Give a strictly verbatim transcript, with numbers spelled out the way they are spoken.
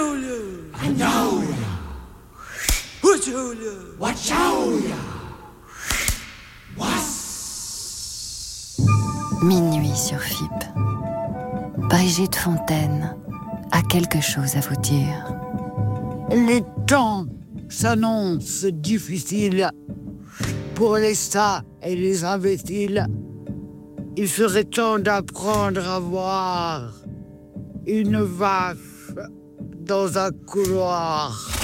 Minuit sur F I P. Brigitte Fontaine a quelque chose à vous dire. Les temps s'annoncent difficiles pour les stats et les imbéciles. Il serait temps d'apprendre à voir une vache dans un couloir.